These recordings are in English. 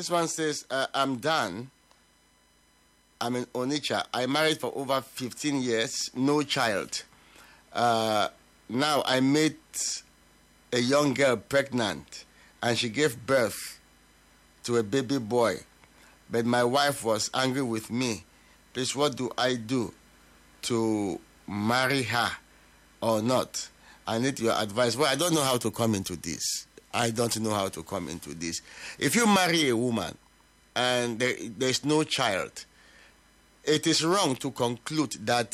This one says, I'm done. I'm in Onitsha. I married for over 15 years, no child. Now I met a young girl pregnant, and she gave birth to a baby boy. But my wife was angry with me. Please, what do I do to marry her or not? I need your advice. Well, I don't know how to come into this. If you marry a woman and there's no child, it is wrong to conclude that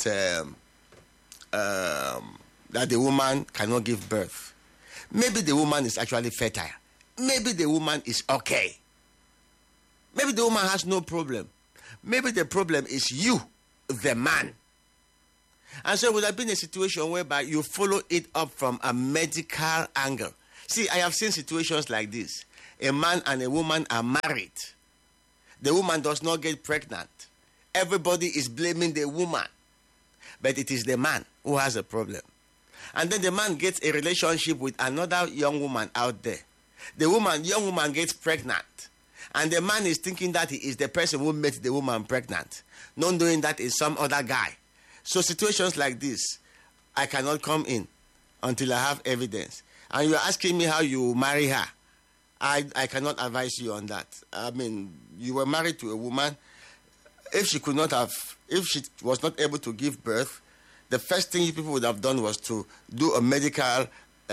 that the woman cannot give birth. Maybe the woman is actually fertile. Maybe the woman is okay. Maybe the woman has no problem. Maybe the problem is you, the man. And so it would have been a situation whereby you follow it up from a medical angle. See, I have seen situations like this. A man and a woman are married. The woman does not get pregnant. Everybody is blaming the woman. But it is the man who has a problem. And then the man gets a relationship with another young woman out there. The young woman gets pregnant. And the man is thinking that he is the person who made the woman pregnant, not knowing that is some other guy. So situations like this, I cannot come in until I have evidence. And you're asking me how you marry her. I cannot advise you on that. I mean, you were married to a woman. If she was not able to give birth, the first thing people would have done was to do a medical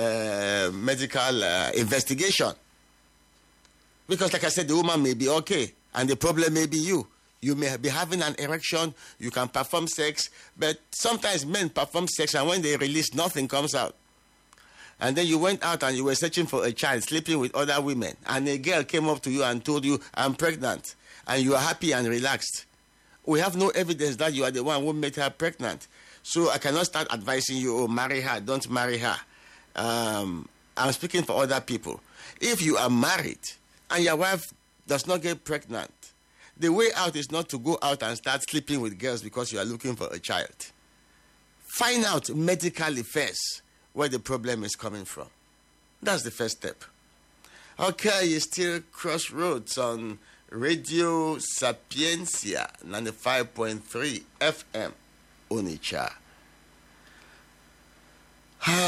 investigation. Because like I said, the woman may be okay, and the problem may be you. You may be having an erection, you can perform sex, but sometimes men perform sex, and when they release, nothing comes out. And then you went out and you were searching for a child, sleeping with other women, and a girl came up to you and told you, I'm pregnant, and you are happy and relaxed. We have no evidence that you are the one who made her pregnant. So I cannot start advising you, marry her, don't marry her. I'm speaking for other people. If you are married and your wife does not get pregnant, the way out is not to go out and start sleeping with girls because you are looking for a child. Find out medically first where the problem is coming from. That's the first step. Okay, you're still Crossroads on Radio Sapiencia 95.3 FM, Onitsha.